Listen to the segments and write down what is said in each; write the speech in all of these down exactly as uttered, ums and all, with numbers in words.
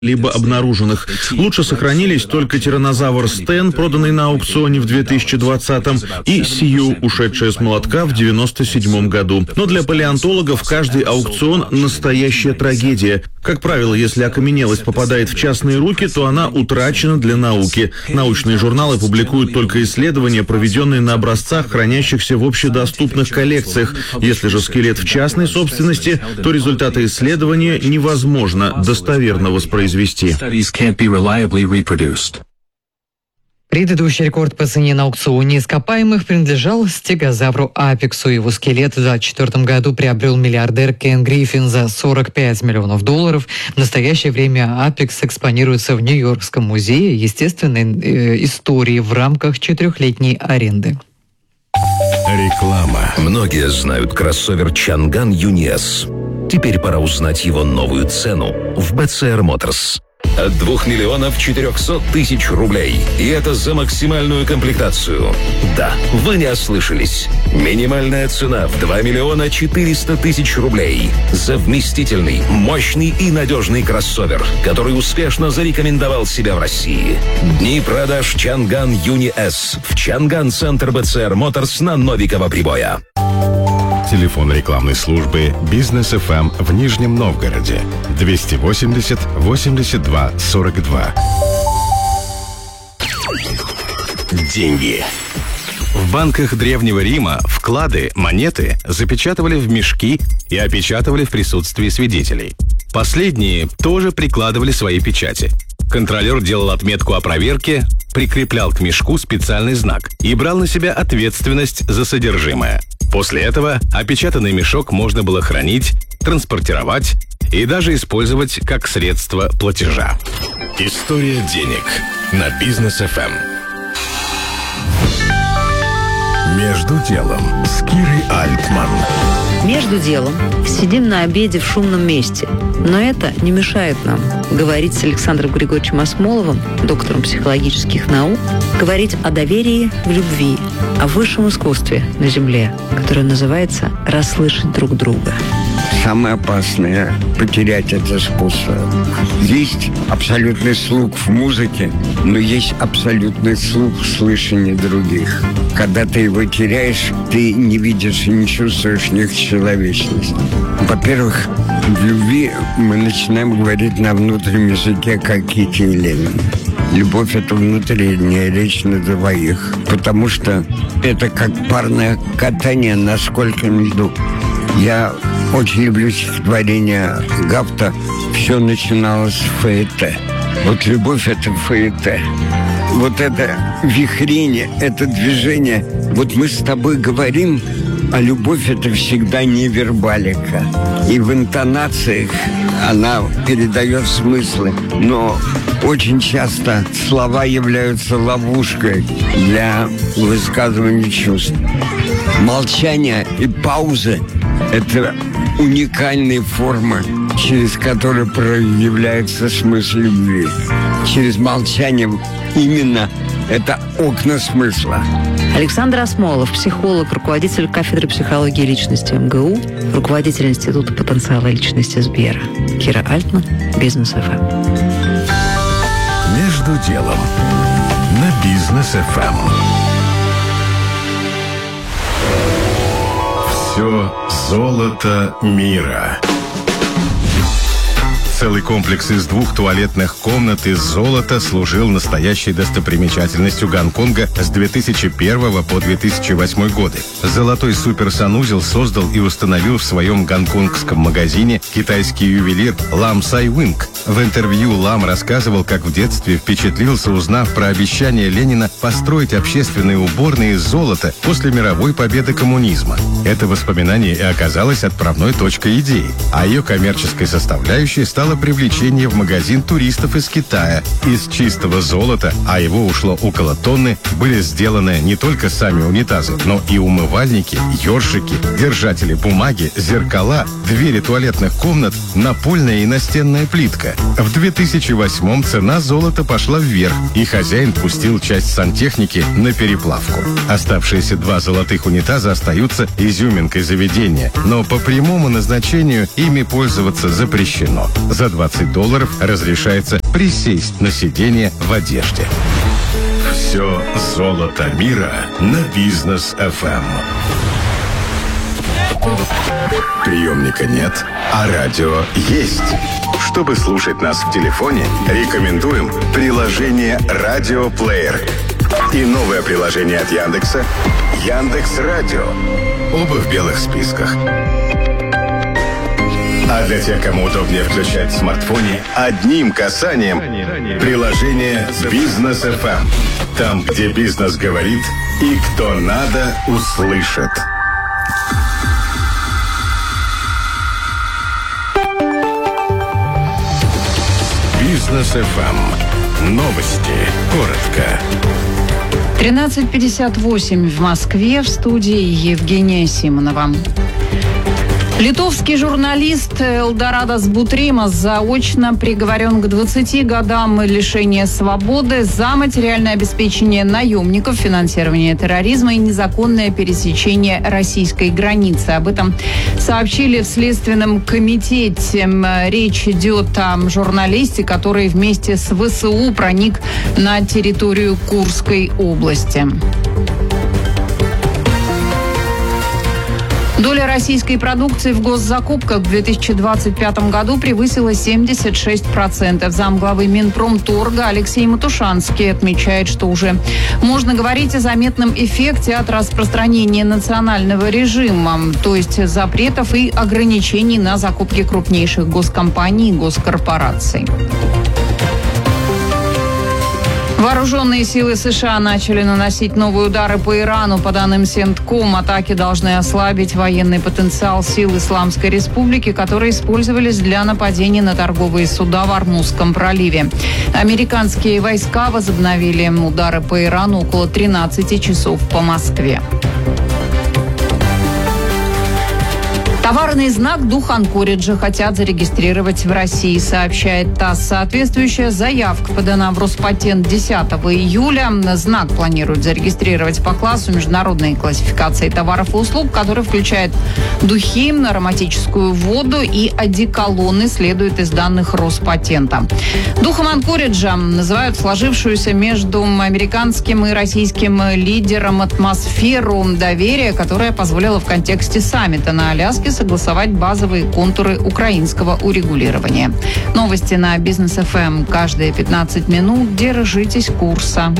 либо обнаруженных. Лучше сохранились только тираннозавр Стэн, проданный на аукционе в две тысячи двадцатом, и Сью, ушедшая с молотка в девяносто седьмом году. Но для палеонтологов каждый аукцион – настоящая трагедия. Как правило, если окаменелость попадает в частные руки, то она утрачена для науки. Научные журналы публикуют только исследования, проведенные на образцах, хранящихся в общедоступных коллекциях. Если же скелет в частной собственности, то результаты исследования невозможно достоверно воспроизвести. Предыдущий рекорд по цене на аукционе ископаемых принадлежал стегозавру Апексу. Его скелет в две тысячи двадцать четвёртом году приобрел миллиардер Кен Гриффин за сорок пять миллионов долларов. В настоящее время Апекс экспонируется в Нью-Йоркском музее естественной э, истории в рамках четырехлетней аренды. Реклама. Многие знают кроссовер Чанган Юни эс. Теперь пора узнать его новую цену в би си ар Motors. От двух миллионов четырехсот тысяч рублей. И это за максимальную комплектацию. Да, вы не ослышались. Минимальная цена в два миллиона четыреста тысяч рублей. За вместительный, мощный и надежный кроссовер, который успешно зарекомендовал себя в России. Дни продаж Чанган Юни эс в Чанган Центр би си ар Motors на Новикова Прибоя. Телефон рекламной службы «Бизнес эф эм» в Нижнем Новгороде двести восемьдесят восемьдесят два сорок два. Деньги. В банках Древнего Рима вклады, монеты запечатывали в мешки и опечатывали в присутствии свидетелей. Последние тоже прикладывали свои печати. Контролер делал отметку о проверке, прикреплял к мешку специальный знак и брал на себя ответственность за содержимое. После этого опечатанный мешок можно было хранить, транспортировать и даже использовать как средство платежа. История денег на Бизнес эф эм. Между делом с Кирой Альтман. Между делом сидим на обеде в шумном месте. Но это не мешает нам говорить с Александром Григорьевичем Асмоловым, доктором психологических наук, говорить о доверии в любви, о высшем искусстве на Земле, которое называется «расслышать друг друга». Самое опасное – потерять этот способ. Есть абсолютный слух в музыке, но есть абсолютный слух в слышании других. Когда ты его теряешь, ты не видишь и не чувствуешь их человечность. Во-первых, в любви мы начинаем говорить на внутреннем языке, как Кити и Ленин. Любовь – это внутренняя речь на двоих, потому что это как парное катание на скользком льду. Я очень люблю стихотворение Гафта «Все начиналось с фаэте». Вот любовь – это фаэте. Вот это вихрение, это движение. Вот мы с тобой говорим, а любовь – это всегда невербалика. И в интонациях она передает смыслы. Но очень часто слова являются ловушкой для высказывания чувств. Молчание и паузы – это уникальные формы, через которые проявляется смысл любви. Через молчание именно это окна смысла. Александр Асмолов, психолог, руководитель кафедры психологии личности эм гэ у, руководитель Института потенциала личности Сбера. Кира Альтман, Бизнес эф эм. Между делом на Бизнес эф эм. Все золото мира. Целый комплекс из двух туалетных комнат из золота служил настоящей достопримечательностью Гонконга с две тысячи первого по две тысячи восьмой годы. Золотой суперсанузел создал и установил в своем гонконгском магазине китайский ювелир Лам Сай Уинг. В интервью Лам рассказывал, как в детстве впечатлился, узнав про обещание Ленина построить общественные уборные из золота после мировой победы коммунизма. Это воспоминание и оказалось отправной точкой идеи, а ее коммерческой составляющей стало привлечение в магазин туристов из Китая. Из чистого золота, а его ушло около тонны, были сделаны не только сами унитазы, но и умывальники, ёршики, держатели бумаги, зеркала, двери туалетных комнат, напольная и настенная плитка. В две тысячи восьмом цена золота пошла вверх, и хозяин пустил часть сантехники на переплавку. Оставшиеся два золотых унитаза остаются изюминкой заведения, но по прямому назначению ими пользоваться запрещено. За двадцать долларов разрешается присесть на сиденье в одежде. Все золото мира на Бизнес эф эм. Приемника нет, а радио есть. Чтобы слушать нас в телефоне, рекомендуем приложение «Радиоплеер» и новое приложение от Яндекса «Яндекс.Радио». Оба в белых списках. А для тех, кому удобнее включать в смартфоне, одним касанием приложение «Бизнес эф эм». Там, где бизнес говорит и кто надо, услышит. Бизнес эф эм. Новости. Коротко. тринадцать пятьдесят восемь в Москве. В студии Евгения Симонова. Литовский журналист Элдорадас Бутримас заочно приговорен к двадцати годам лишения свободы за материальное обеспечение наемников, финансирование терроризма и незаконное пересечение российской границы. Об этом сообщили в Следственном комитете. Речь идет о журналисте, который вместе с вэ эс у проник на территорию Курской области. Доля российской продукции в госзакупках в две тысячи двадцать пятом году превысила семьдесят шесть процентов. Замглавы Минпромторга Алексей Матушанский отмечает, что уже можно говорить о заметном эффекте от распространения национального режима, то есть запретов и ограничений на закупки крупнейших госкомпаний и госкорпораций. Вооруженные силы США начали наносить новые удары по Ирану. По данным Сентком, атаки должны ослабить военный потенциал сил Исламской Республики, которые использовались для нападения на торговые суда в Ормузском проливе. Американские войска возобновили удары по Ирану около тринадцати часов по Москве. Товарный знак «Дух Анкориджа» хотят зарегистрировать в России, сообщает ТАСС. Соответствующая заявка подана в Роспатент десятого июля. Знак планируют зарегистрировать по классу международной классификации товаров и услуг, который включает духи, ароматическую воду и одеколоны, следует из данных Роспатента. Духом Анкориджа называют сложившуюся между американским и российским лидером атмосферу доверия, которая позволила в контексте саммита на Аляске согласовать базовые контуры украинского урегулирования. Новости на Бизнес эф эм каждые пятнадцать минут. Держитесь курса.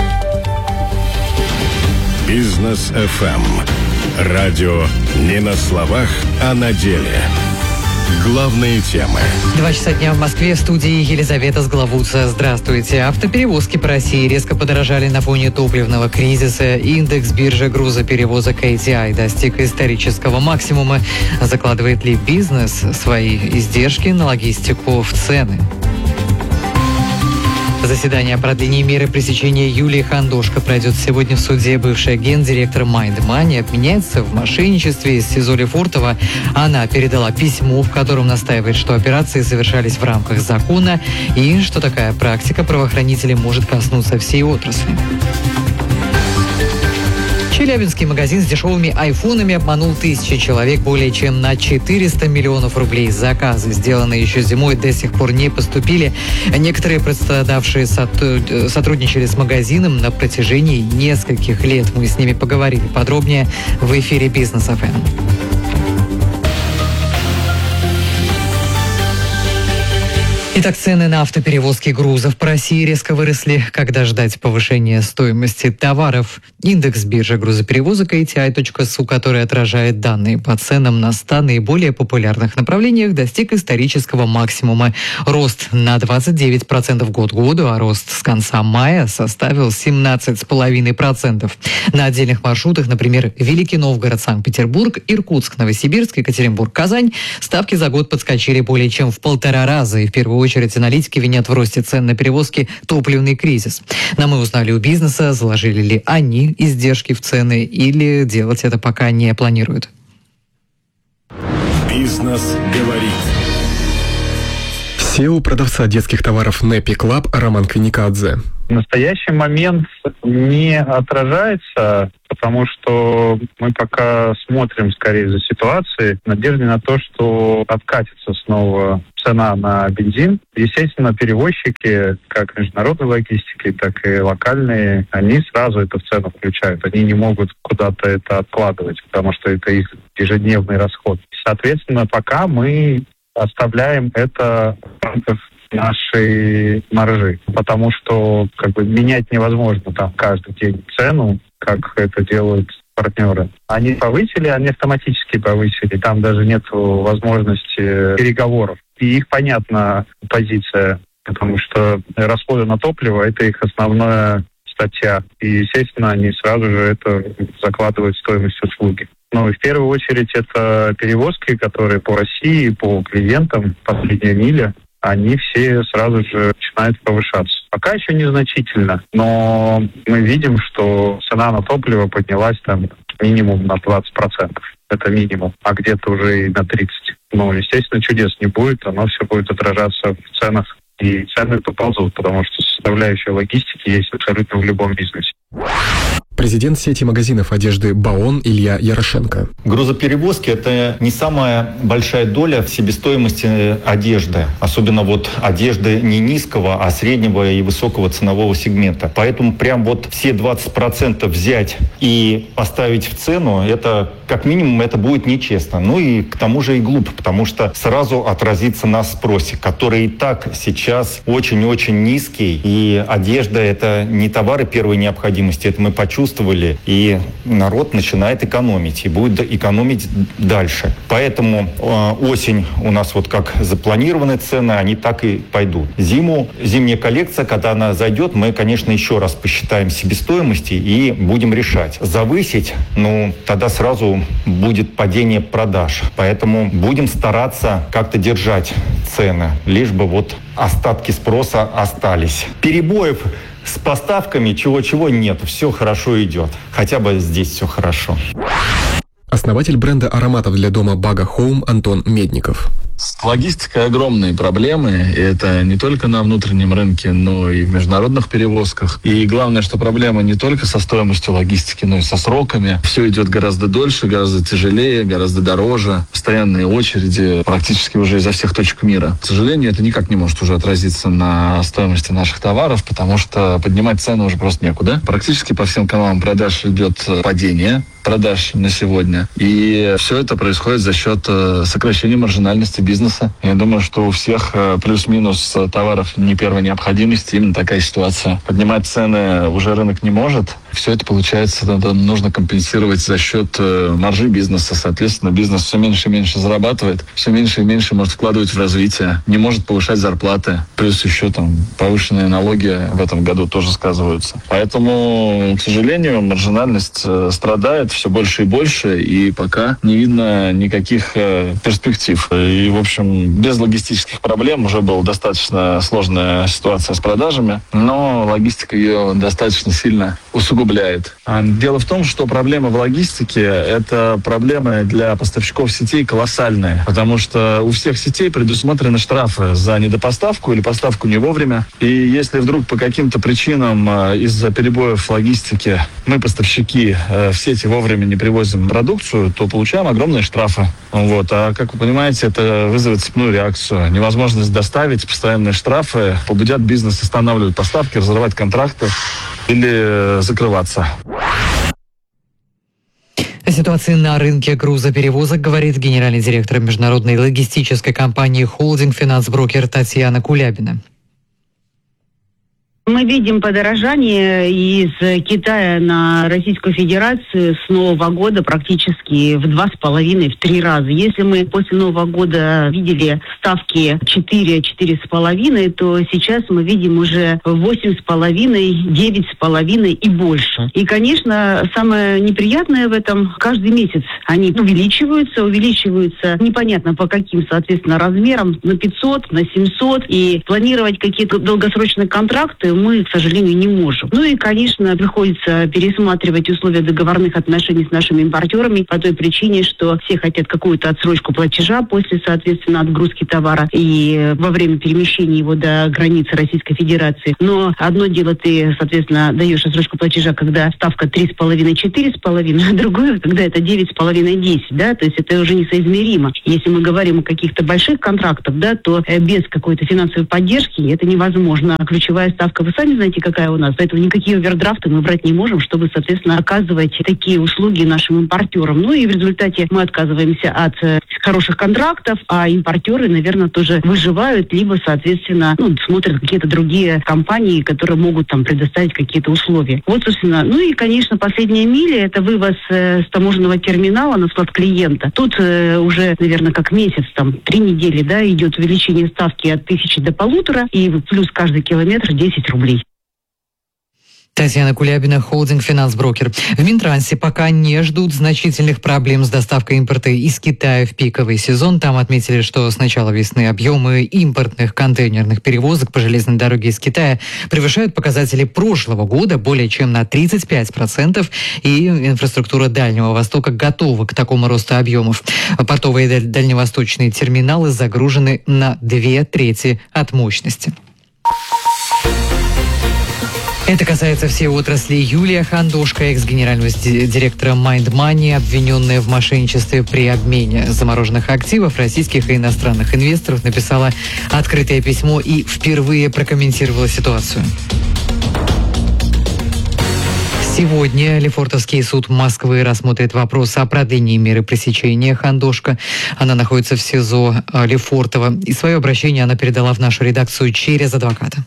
Бизнес эф эм. Радио не на словах, а на деле. Главные темы. Два часа дня в Москве. В студии Елизавета Сглавуца. Здравствуйте. Автоперевозки по России резко подорожали на фоне топливного кризиса. Индекс биржи грузоперевозок эй ти ай достиг исторического максимума. Закладывает ли бизнес свои издержки на логистику в цены? Заседание о продлении меры пресечения Юлии Хандошко пройдет сегодня в суде. Бывшая гендиректор Mind Money обменяется в мошенничестве из СИЗО Лефортово. Она передала письмо, в котором настаивает, что операции совершались в рамках закона и что такая практика правоохранителей может коснуться всей отрасли. Челябинский магазин с дешевыми айфонами обманул тысячи человек более чем на четыреста миллионов рублей. Заказы, сделанные еще зимой, до сих пор не поступили. Некоторые пострадавшие сотрудничали с магазином на протяжении нескольких лет. Мы с ними поговорили подробнее в эфире Бизнес эф эм. Итак, цены на автоперевозки грузов по России резко выросли. Когда ждать повышения стоимости товаров? Индекс биржи грузоперевозок эй ти ай точка эс ю, который отражает данные по ценам на ста наиболее популярных направлениях, достиг исторического максимума. Рост на двадцать девять процентов год к году, а рост с конца мая составил семнадцать целых пять десятых процента. На отдельных маршрутах, например, Великий Новгород, Санкт-Петербург, Иркутск, Новосибирск, Екатеринбург, Казань, ставки за год подскочили более чем в полтора раза. И в первую очередь очередь аналитики винят в росте цен на перевозки топливный кризис. Но мы узнали у бизнеса, заложили ли они издержки в цены или делать это пока не планируют. Бизнес говорит. си и о продавца детских товаров Нэппи Клаб Роман Каникадзе. В настоящий момент не отражается потому что мы пока смотрим скорее за ситуацией в надежде на то, что откатится снова цена на бензин. Естественно, перевозчики, как международной логистики, так и локальные, они сразу это в цену включают. Они не могут куда-то это откладывать, потому что это их ежедневный расход. Соответственно, пока мы оставляем это в рамках нашей маржи, потому что как бы менять невозможно там каждый день цену, как это делают партнеры. Они повысили, они автоматически повысили, там даже нет возможности переговоров. И их понятна позиция, потому что расходы на топливо – это их основная статья. И, естественно, они сразу же это закладывают в стоимость услуги. Ну и в первую очередь это перевозки, которые по России, по клиентам, последняя миля, они все сразу же начинают повышаться. Пока еще незначительно, но мы видим, что цена на топливо поднялась там минимум на двадцать процентов. Это минимум, а где-то уже и на тридцать процентов. Но, естественно, чудес не будет, оно все будет отражаться в ценах. И цены поползут, потому что составляющая логистики есть абсолютно в любом бизнесе. Президент сети магазинов одежды «Баон» Илья Ярошенко. Грузоперевозки – это не самая большая доля в себестоимости одежды. Особенно вот одежды не низкого, а среднего и высокого ценового сегмента. Поэтому прям вот все двадцать процентов взять и поставить в цену, это как минимум это будет нечестно. Ну и к тому же и глупо, потому что сразу отразится на спросе, который и так сейчас очень-очень низкий. И одежда – это не товары первой необходимости, это мы почувствовали. И народ начинает экономить, и будет экономить дальше. Поэтому э, осень у нас вот как запланированы цены, они так и пойдут. Зиму, зимняя коллекция, когда она зайдет, мы, конечно, еще раз посчитаем себестоимости и будем решать. Завысить, ну, тогда сразу будет падение продаж. Поэтому будем стараться как-то держать цены, лишь бы вот остатки спроса остались. Перебоев с поставками чего-чего нет, все хорошо идет. Хотя бы здесь все хорошо. Основатель бренда ароматов для дома Бага Home Антон Медников. С логистикой огромные проблемы. И это не только на внутреннем рынке, но и в международных перевозках. И главное, что проблема не только со стоимостью логистики, но и со сроками. Все идет гораздо дольше, гораздо тяжелее, гораздо дороже. Постоянные очереди практически уже изо всех точек мира. К сожалению, это никак не может уже отразиться на стоимости наших товаров, потому что поднимать цены уже просто некуда. Практически по всем каналам продаж идет падение продаж на сегодня. И все это происходит за счет сокращения маржинальности бизнеса. Я думаю, что у всех плюс-минус товаров не первой необходимости именно такая ситуация. Поднимать цены уже рынок не может. Все это, получается, нужно компенсировать за счет маржи бизнеса. Соответственно, бизнес все меньше и меньше зарабатывает, все меньше и меньше может вкладывать в развитие, не может повышать зарплаты. Плюс еще там повышенные налоги в этом году тоже сказываются. Поэтому, к сожалению, маржинальность страдает все больше и больше, и пока не видно никаких перспектив. И, в общем, без логистических проблем уже была достаточно сложная ситуация с продажами, но логистика ее достаточно сильно усугубляет. Дело в том, что проблема в логистике – это проблемы для поставщиков сетей колоссальные, потому что у всех сетей предусмотрены штрафы за недопоставку или поставку не вовремя. И если вдруг по каким-то причинам из-за перебоев логистики мы, поставщики, в сети вовремя не привозим продукцию, то получаем огромные штрафы. Вот. А как вы понимаете, это вызовет цепную реакцию. Невозможность доставить, постоянные штрафы побудят бизнес останавливать поставки, разрывать контракты или закрываться. О ситуации на рынке грузоперевозок говорит генеральный директор международной логистической компании «Холдинг Финансброкер» Татьяна Кулябина. Мы видим подорожание из Китая на Российскую Федерацию с Нового года практически в два с половиной, в три раза. Если мы после Нового года видели ставки четыре, четыре с половиной, то сейчас мы видим уже восемь с половиной, девять с половиной и больше. И, конечно, самое неприятное в этом, каждый месяц они увеличиваются, увеличиваются непонятно по каким, соответственно, размерам, на пятьсот, на семьсот. И планировать какие-то долгосрочные контракты мы, к сожалению, не можем. Ну и, конечно, приходится пересматривать условия договорных отношений с нашими импортерами по той причине, что все хотят какую-то отсрочку платежа после, соответственно, отгрузки товара и во время перемещения его до границы Российской Федерации. Но одно дело ты, соответственно, даешь отсрочку платежа, когда ставка три с половиной четыре с половиной, а другое, когда это девять с половиной десять, да, то есть это уже несоизмеримо. Если мы говорим о каких-то больших контрактах, да, то без какой-то финансовой поддержки это невозможно. Ключевая ставка, вы сами знаете, какая у нас, поэтому никакие овердрафты мы брать не можем, чтобы, соответственно, оказывать такие услуги нашим импортерам. Ну и в результате мы отказываемся от хороших контрактов, а импортеры, наверное, тоже выживают, либо, соответственно, ну, смотрят какие-то другие компании, которые могут там предоставить какие-то условия. Вот, собственно, ну и, конечно, последняя миля – это вывоз э, с таможенного терминала на склад клиента. Тут э, уже, наверное, как месяц, там, три недели, да, идет увеличение ставки от тысячи до полутора, и плюс каждый километр десять рублей. Татьяна Кулябина, холдинг «Финансброкер». В Минтрансе пока не ждут значительных проблем с доставкой импорта из Китая в пиковый сезон. Там отметили, что с начала весны объемы импортных контейнерных перевозок по железной дороге из Китая превышают показатели прошлого года более чем на тридцать пять процентов, и инфраструктура Дальнего Востока готова к такому росту объемов. Портовые дальневосточные терминалы загружены на две трети от мощности. Это касается всей отрасли. Юлия Хандошко, экс-генерального директора Mind Money, обвиненная в мошенничестве при обмене замороженных активов российских и иностранных инвесторов, написала открытое письмо и впервые прокомментировала ситуацию. Сегодня Лефортовский суд Москвы рассмотрит вопрос о продлении меры пресечения Хандошко. Она находится в СИЗО Лефортово. И свое обращение она передала в нашу редакцию через адвоката.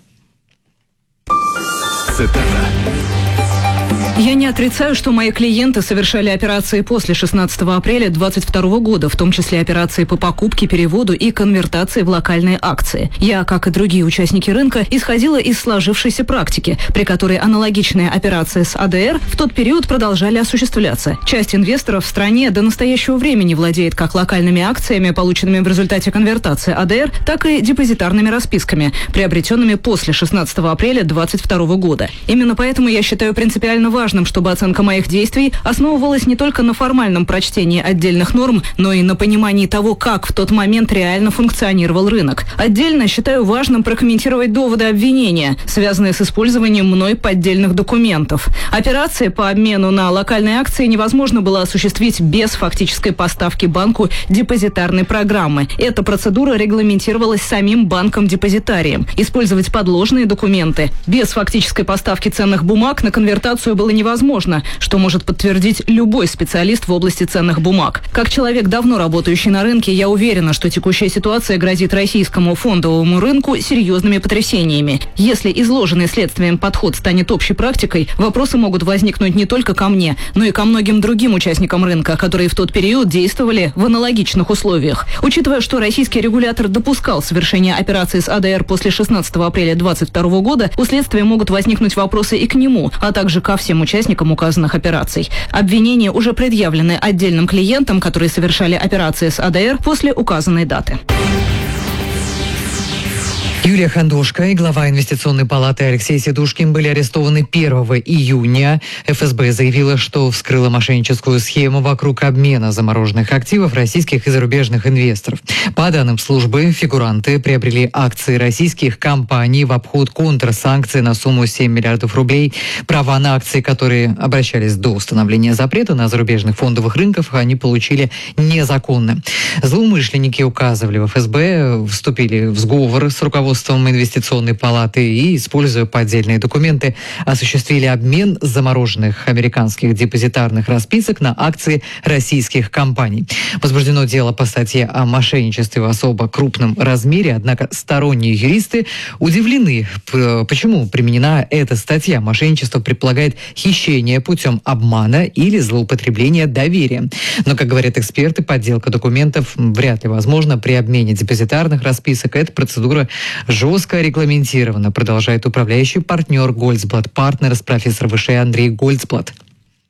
Я не отрицаю, что мои клиенты совершали операции после шестнадцатого апреля двадцать второго года, в том числе операции по покупке, переводу и конвертации в локальные акции. Я, как и другие участники рынка, исходила из сложившейся практики, при которой аналогичные операции с АДР в тот период продолжали осуществляться. Часть инвесторов в стране до настоящего времени владеет как локальными акциями, полученными в результате конвертации АДР, так и депозитарными расписками, приобретенными после шестнадцатого апреля двадцать второго года. Именно поэтому я считаю принципиально важным, чтобы оценка моих действий основывалась не только на формальном прочтении отдельных норм, но и на понимании того, как в тот момент реально функционировал рынок. Отдельно считаю важным прокомментировать доводы обвинения, связанные с использованием мной поддельных документов. Операции по обмену на локальные акции невозможно было осуществить без фактической поставки банку депозитарной программы. Эта процедура регламентировалась самим банком-депозитарием. Использовать подложные документы без фактической поставки ценных бумаг на конвертацию было невозможно, что может подтвердить любой специалист в области ценных бумаг. Как человек, давно работающий на рынке, я уверена, что текущая ситуация грозит российскому фондовому рынку серьезными потрясениями. Если изложенный следствием подход станет общей практикой, вопросы могут возникнуть не только ко мне, но и ко многим другим участникам рынка, которые в тот период действовали в аналогичных условиях. Учитывая, что российский регулятор допускал совершение операций с АДР после шестнадцатого апреля двадцать второго года, у следствия могут возникнуть вопросы и к нему, а также ко всем участникам указанных операций. Обвинения уже предъявлены отдельным клиентам, которые совершали операции с АДР после указанной даты. Юлия Хандошко и глава инвестиционной палаты Алексей Сидушкин были арестованы первого июня. эф эс бэ заявила, что вскрыла мошенническую схему вокруг обмена замороженных активов российских и зарубежных инвесторов. По данным службы, фигуранты приобрели акции российских компаний в обход контрсанкций на сумму семь миллиардов рублей. Права на акции, которые обращались до установления запрета на зарубежных фондовых рынках, они получили незаконно. Злоумышленники указывали в эф эс бэ, вступили в сговор с руководством инвестиционной палаты и, используя поддельные документы, осуществили обмен замороженных американских депозитарных расписок на акции российских компаний. Возбуждено дело по статье о мошенничестве в особо крупном размере, однако сторонние юристы удивлены, почему применена эта статья. Мошенничество предполагает хищение путем обмана или злоупотребление доверием. Но, как говорят эксперты, подделка документов вряд ли возможна при обмене депозитарных расписок. Эта процедура жестко регламентирована, продолжает управляющий партнер Гольцблат Партнерс, профессор ВШЭ Андрей Гольцблат.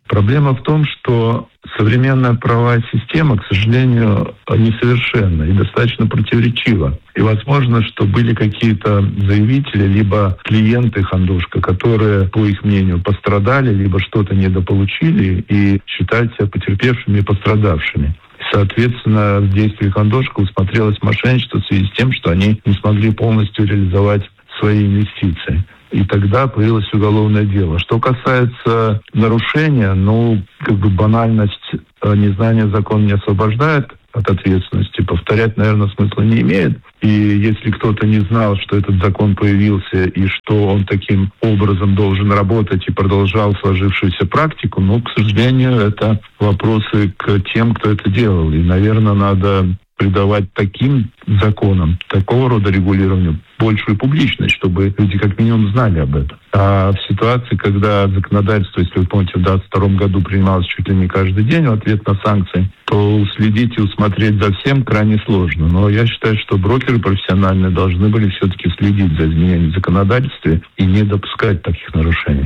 Проблема в том, что современная правовая система, к сожалению, несовершенна и достаточно противоречива. И возможно, что были какие-то заявители, либо клиенты Хандошка, которые, по их мнению, пострадали, либо что-то недополучили и считают себя потерпевшими и пострадавшими. Соответственно, в действии Хандошка усмотрелось мошенничество в связи с тем, что они не смогли полностью реализовать свои инвестиции. И тогда появилось уголовное дело. Что касается нарушения, ну, как бы банальность незнания закона не освобождает от ответственности. Повторять, наверное, смысла не имеет. И если кто-то не знал, что этот закон появился и что он таким образом должен работать и продолжал сложившуюся практику, ну, к сожалению, это вопросы к тем, кто это делал. И, наверное, надо придавать таким законам, такого рода регулированию большую публичность, чтобы люди как минимум знали об этом. А в ситуации, когда законодательство, если вы помните, в двадцать втором году принималось чуть ли не каждый день в ответ на санкции, то уследить и усмотреть за всем крайне сложно. Но я считаю, что брокеры профессиональные должны были все-таки следить за изменением законодательства и не допускать таких нарушений.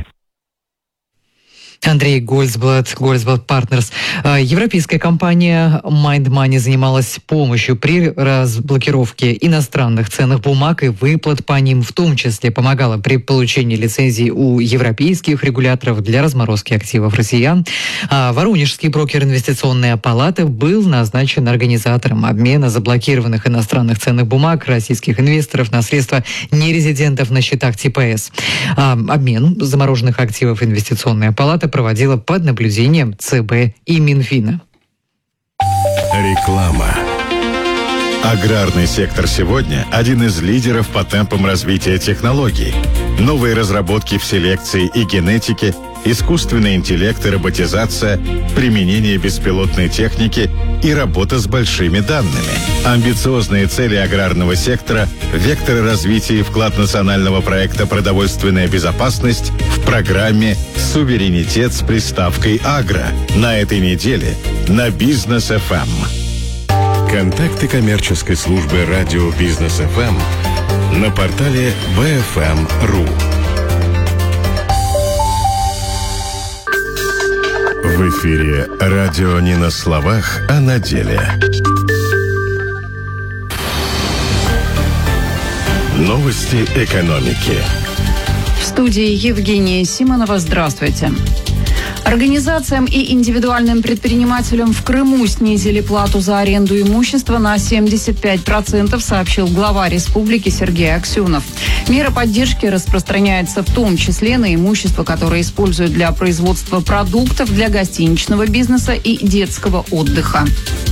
Андрей Гольцблат, Гольцблат Partners. Европейская компания Mind Money занималась помощью при разблокировке иностранных ценных бумаг и выплат по ним, в том числе помогала при получении лицензий у европейских регуляторов для разморозки активов россиян. А Воронежский брокер «Инвестиционная палата» был назначен организатором обмена заблокированных иностранных ценных бумаг российских инвесторов на средства нерезидентов на счетах Ти Пи Эс. А обмен замороженных активов «Инвестиционная палата» проводила под наблюдением ЦБ и Минфина. Реклама. Аграрный сектор сегодня – один из лидеров по темпам развития технологий. Новые разработки в селекции и генетике, искусственный интеллект и роботизация, применение беспилотной техники и работа с большими данными. Амбициозные цели аграрного сектора, векторы развития и вклад национального проекта «Продовольственная безопасность» в программе «Суверенитет» с приставкой «Агро» на этой неделе на Бизнес эф эм. Контакты коммерческой службы радио Бизнес эф эм на портале би эф эм точка ру. В эфире радио не на словах, а на деле. Новости экономики. В студии Евгения Симонова. Здравствуйте. Организациям и индивидуальным предпринимателям в Крыму снизили плату за аренду имущества на семьдесят пять процентов, сообщил глава республики Сергей Аксенов. Мера поддержки распространяется в том числе на имущество, которое используют для производства продуктов для гостиничного бизнеса и детского отдыха.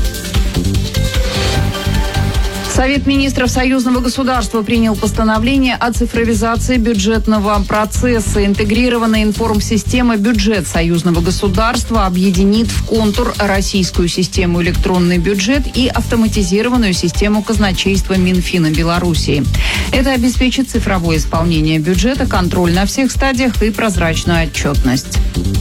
Совет министров союзного государства принял постановление о цифровизации бюджетного процесса. Интегрированная информсистема «Бюджет союзного государства» объединит в контур российскую систему «Электронный бюджет» и автоматизированную систему казначейства Минфина Белоруссии. Это обеспечит цифровое исполнение бюджета, контроль на всех стадиях и прозрачную отчетность.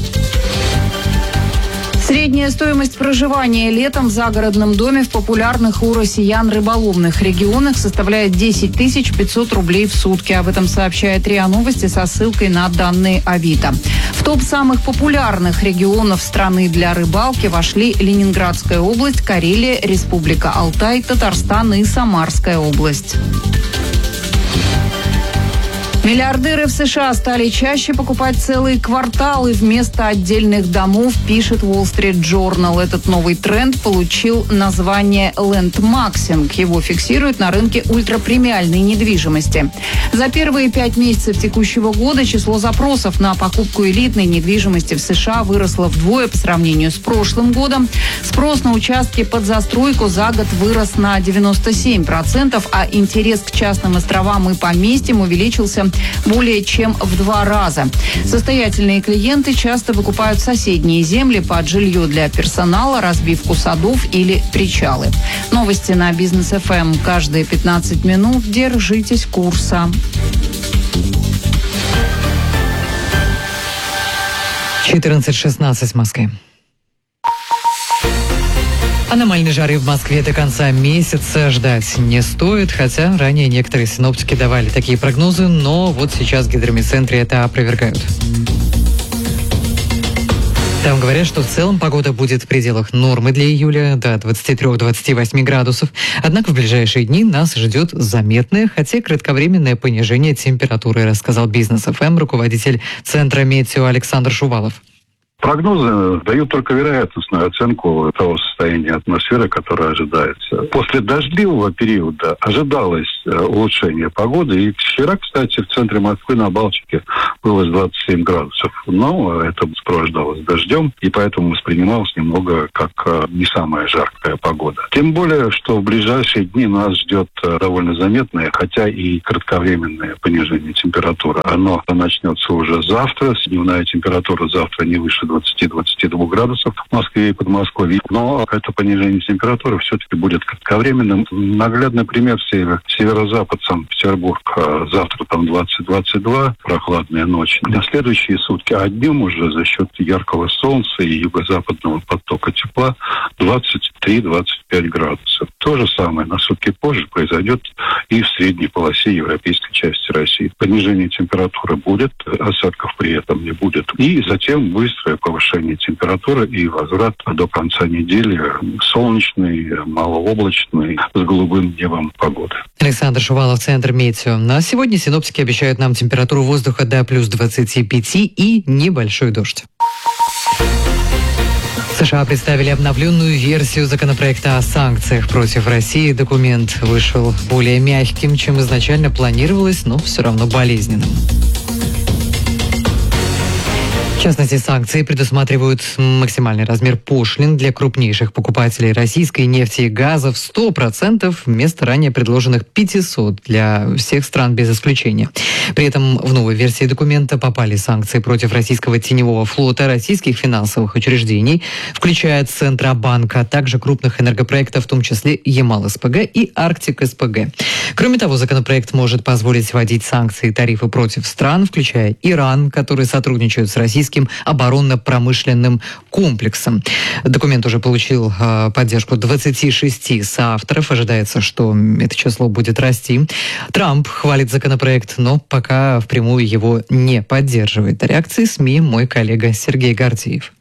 Средняя стоимость проживания летом в загородном доме в популярных у россиян рыболовных регионах составляет десять тысяч пятьсот рублей в сутки. Об этом сообщает РИА Новости со ссылкой на данные Авито. В топ самых популярных регионов страны для рыбалки вошли Ленинградская область, Карелия, Республика Алтай, Татарстан и Самарская область. Миллиардеры в США стали чаще покупать целые кварталы вместо отдельных домов, пишет Wall Street Journal. Этот новый тренд получил название лэндмаксинг. Его фиксируют на рынке ультрапремиальной недвижимости. За первые пять месяцев текущего года число запросов на покупку элитной недвижимости в США выросло вдвое по сравнению с прошлым годом. Спрос на участки под застройку за год вырос на девяносто семь процентов, а интерес к частным островам и поместьям увеличился более чем в два раза. Состоятельные клиенты часто выкупают соседние земли под жилье для персонала, разбивку садов или причалы. Новости на Бизнес эф эм каждые пятнадцать минут. Держитесь курса. четырнадцать шестнадцать в Москве. Аномальной жары в Москве до конца месяца ждать не стоит, хотя ранее некоторые синоптики давали такие прогнозы, но вот сейчас в гидромедцентре это опровергают. Там говорят, что в целом погода будет в пределах нормы для июля до двадцати трёх — двадцати восьми градусов. Однако в ближайшие дни нас ждет заметное, хотя и кратковременное понижение температуры, рассказал Бизнес эф эм руководитель Центра метео Александр Шувалов. Прогнозы дают только вероятностную оценку того состояния атмосферы, которое ожидается. После дождливого периода ожидалось улучшение погоды. И вчера, кстати, в центре Москвы на Балтике было двадцать семь градусов. Но это сопровождалось дождем, и поэтому воспринималось немного как не самая жаркая погода. Тем более, что в ближайшие дни нас ждет довольно заметное, хотя и кратковременное понижение температуры. Оно начнется уже завтра. Дневная температура завтра не выше двадцати — двадцати двух градусов в Москве и Подмосковье. Но это понижение температуры все-таки будет кратковременным. Наглядный пример север, северо-запад, Санкт-Петербург. Завтра там двадцать — двадцать два, прохладная ночь. На следующие сутки, а днем уже за счет яркого солнца и юго-западного потока тепла двадцать три — двадцать пять градусов. То же самое на сутки позже произойдет и в средней полосе европейской части России. Понижение температуры будет, осадков при этом не будет. И затем быстрое повышение температуры и возврат до конца недели солнечный, малооблачный, с голубым небом погоды. Александр Шувалов, Центр метео. На сегодня синоптики обещают нам температуру воздуха до плюс двадцати пяти и небольшой дождь. США представили обновленную версию законопроекта о санкциях против России. Документ вышел более мягким, чем изначально планировалось, но все равно болезненным. В частности, санкции предусматривают максимальный размер пошлин для крупнейших покупателей российской нефти и газа в сто процентов вместо ранее предложенных пятисот для всех стран без исключения. При этом в новой версии документа попали санкции против российского теневого флота, российских финансовых учреждений, включая Центробанк, а также крупных энергопроектов, в том числе Ямал-СПГ и Арктик-СПГ. Кроме того, законопроект может позволить вводить санкции и тарифы против стран, включая Иран, которые сотрудничают с российским оборонно-промышленным комплексом. Документ уже получил э, поддержку двадцати шести соавторов. Ожидается, что это число будет расти. Трамп хвалит законопроект, но пока впрямую его не поддерживает. Реакции СМИ мой коллега Сергей Гордеев.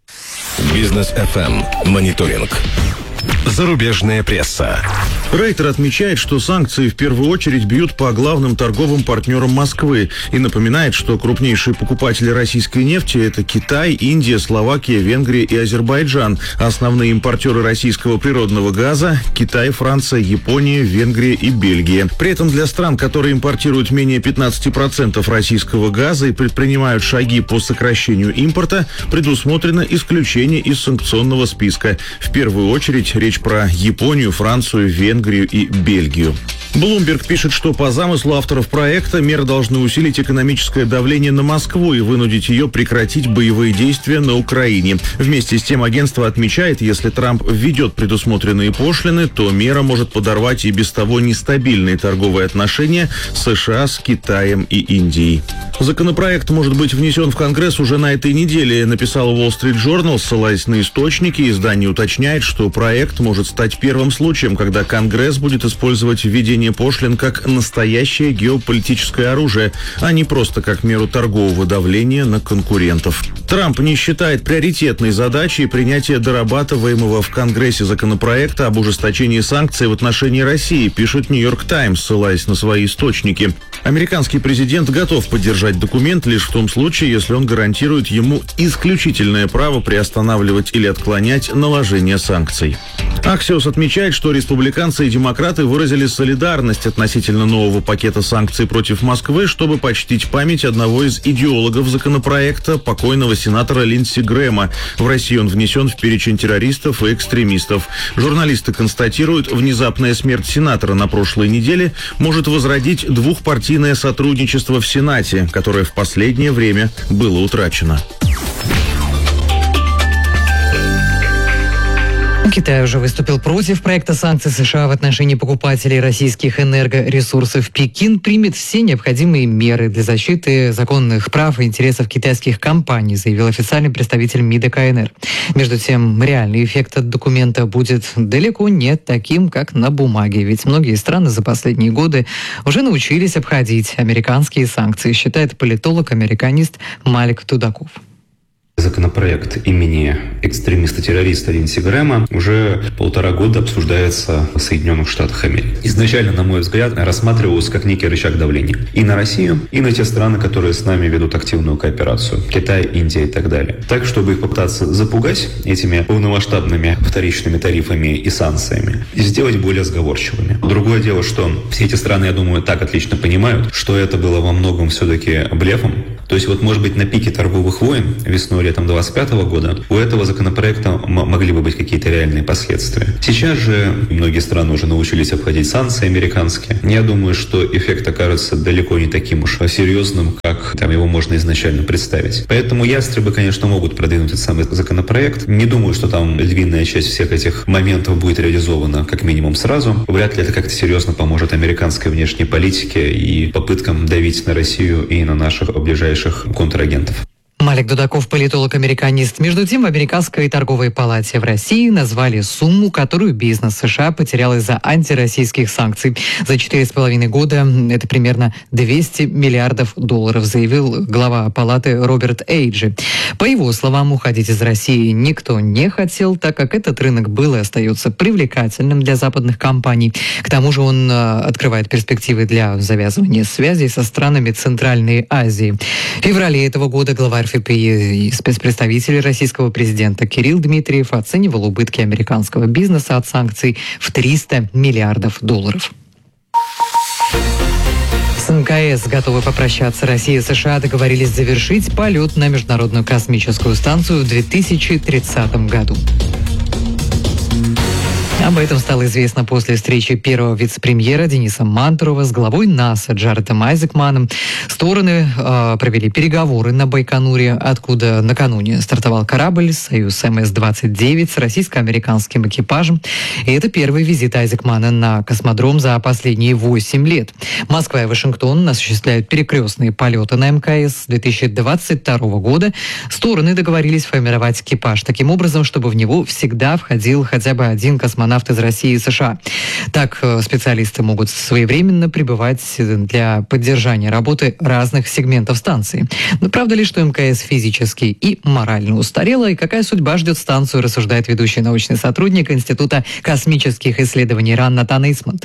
Бизнес эф эм. Мониторинг. Зарубежная пресса. Рейтер отмечает, что санкции в первую очередь бьют по главным торговым партнерам Москвы и напоминает, что крупнейшие покупатели российской нефти – это Китай, Индия, Словакия, Венгрия и Азербайджан. Основные импортеры российского природного газа – Китай, Франция, Япония, Венгрия и Бельгия. При этом для стран, которые импортируют менее пятнадцати процентов российского газа и предпринимают шаги по сокращению импорта, предусмотрено исключение из санкционного списка. В первую очередь речь про Японию, Францию, Венгрию и Бельгию. Bloomberg пишет, что по замыслу авторов проекта меры должны усилить экономическое давление на Москву и вынудить ее прекратить боевые действия на Украине. Вместе с тем агентство отмечает, если Трамп введет предусмотренные пошлины, то мера может подорвать и без того нестабильные торговые отношения США с Китаем и Индией. Законопроект может быть внесен в Конгресс уже на этой неделе, написал Wall Street Journal, ссылаясь на источники. Издание уточняет, что проект может стать первым случаем, когда Конгресс будет использовать введение пошлин как настоящее геополитическое оружие, а не просто как меру торгового давления на конкурентов. Трамп не считает приоритетной задачей принятие дорабатываемого в Конгрессе законопроекта об ужесточении санкций в отношении России, пишет Нью-Йорк Таймс, ссылаясь на свои источники. Американский президент готов поддержать документ лишь в том случае, если он гарантирует ему исключительное право приостанавливать или отклонять наложение санкций. Axios отмечает, что республиканцы и демократы выразили солидарность относительно нового пакета санкций против Москвы, чтобы почтить память одного из идеологов законопроекта, покойного сенатора Линдси Грэма. В России он внесен в перечень террористов и экстремистов. Журналисты констатируют, внезапная смерть сенатора на прошлой неделе может возродить двухпартийное сотрудничество в Сенате, которое в последнее время было утрачено. Китай уже выступил против проекта санкций США в отношении покупателей российских энергоресурсов. Пекин примет все необходимые меры для защиты законных прав и интересов китайских компаний, заявил официальный представитель МИДа КНР. Между тем, реальный эффект от документа будет далеко не таким, как на бумаге, ведь многие страны за последние годы уже научились обходить американские санкции, считает политолог-американист Малик Тудаков. Законопроект имени экстремиста-террориста Линдси Грэма уже полтора года обсуждается в Соединенных Штатах Америки. Изначально, на мой взгляд, рассматривался как некий рычаг давления и на Россию, и на те страны, которые с нами ведут активную кооперацию. Китай, Индия и так далее. Так, чтобы их попытаться запугать этими полномасштабными вторичными тарифами и санкциями, и сделать более сговорчивыми. Другое дело, что все эти страны, я думаю, так отлично понимают, что это было во многом все-таки блефом. То есть вот, может быть, на пике торговых войн весной летом двадцать пятого года у этого законопроекта м- могли бы быть какие-то реальные последствия. Сейчас же многие страны уже научились обходить санкции американские. Я думаю, что эффект окажется далеко не таким уж серьезным, как там его можно изначально представить. Поэтому ястребы, конечно, могут продвинуть этот самый законопроект. Не думаю, что там львиная часть всех этих моментов будет реализована как минимум сразу. Вряд ли это как-то серьезно поможет американской внешней политике и попыткам давить на Россию и на наших ближайших контрагентов. Малик Дудаков, политолог-американист. Между тем, в Американской торговой палате в России назвали сумму, которую бизнес США потерял из-за антироссийских санкций. За четыре с половиной года это примерно двести миллиардов долларов, заявил глава палаты Роберт Эйджи. По его словам, уходить из России никто не хотел, так как этот рынок был и остается привлекательным для западных компаний. К тому же он э, открывает перспективы для завязывания связей со странами Центральной Азии. В феврале этого года глава эр эф пи и спецпредставитель российского президента Кирилл Дмитриев оценивал убытки американского бизнеса от санкций в триста миллиардов долларов. С эм ка эс готовы попрощаться. Россия и США договорились завершить полет на Международную космическую станцию в две тысячи тридцатом году. Об этом стало известно после встречи первого вице-премьера Дениса Мантурова с главой НАСА Джаредом Айзекманом. Стороны э, провели переговоры на Байконуре, откуда накануне стартовал корабль «Союз эм эс двадцать девять» с российско-американским экипажем. И это первый визит Айзекмана на космодром за последние восемь лет. Москва и Вашингтон осуществляют перекрестные полеты на эм ка эс. С две тысячи двадцать второго года стороны договорились формировать экипаж таким образом, чтобы в него всегда входил хотя бы один космонавт из России и США. Так специалисты могут своевременно прибывать для поддержания работы разных сегментов станции. Но правда ли, что эм ка эс физически и морально устарела, и какая судьба ждет станцию, рассуждает ведущий научный сотрудник Института космических исследований РАН Натан Исмонт.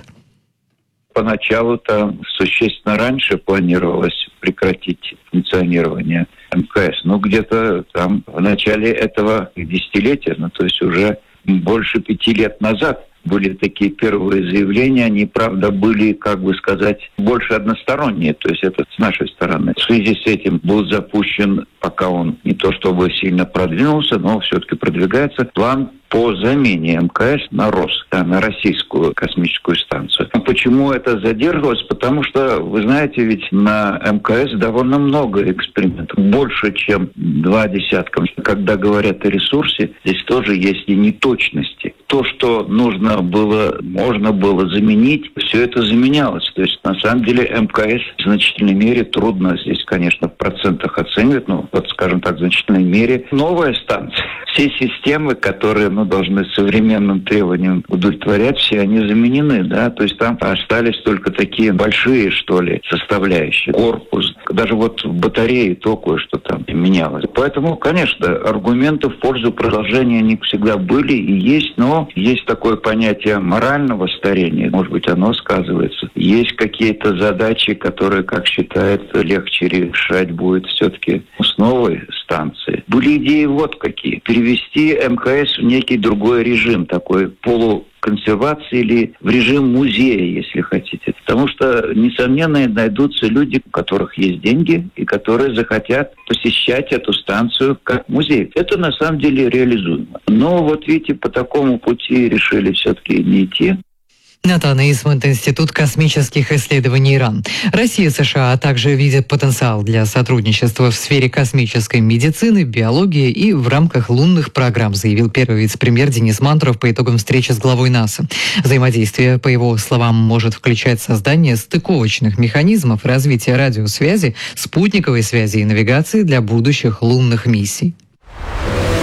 Поначалу-то существенно раньше планировалось прекратить функционирование эм ка эс. Ну, где-то там в начале этого десятилетия, ну, то есть уже больше пяти лет назад были такие первые заявления. Они, правда, были, как бы сказать, больше односторонние. То есть это с нашей стороны. В связи с этим был запущен, пока он не то чтобы сильно продвинулся, но все-таки продвигается, план по замене эм ка эс на РОС, да, на российскую космическую станцию. Почему это задерживалось? Потому что, вы знаете, ведь на эм ка эс довольно много экспериментов, больше, чем два десятка. Когда говорят о ресурсе, здесь тоже есть и неточности. То, что нужно было, можно было заменить, все это заменялось. То есть, на самом деле, эм ка эс в значительной мере трудно здесь, конечно, в процентах оценивать, но, вот, скажем так, в значительной мере новая станция. Все системы, которые ну, должны современным требованиям удовлетворять, все они заменены, да, то есть там остались только такие большие, что ли, составляющие. Корпус, даже вот в батарее то кое-что там менялось. Поэтому, конечно, аргументы в пользу продолжения не всегда были и есть, но есть такое понятие морального старения, может быть, оно сказывается. Есть какие-то задачи, которые, как считают, легче решать будет все-таки с новой станции. Были идеи вот какие. Перевести эм ка эс в некий другой режим, такой полуконсервации или в режим музея, если хотите. Потому что, несомненно, найдутся люди, у которых есть деньги и которые захотят посещать эту станцию как музей. Это на самом деле реализуемо. Но вот видите, по такому пути решили все-таки не идти. Натан Исмонт, Институт космических исследований РАН. Россия и США также видят потенциал для сотрудничества в сфере космической медицины, биологии и в рамках лунных программ, заявил первый вице-премьер Денис Мантуров по итогам встречи с главой НАСА. Взаимодействие, по его словам, может включать создание стыковочных механизмов развития радиосвязи, спутниковой связи и навигации для будущих лунных миссий.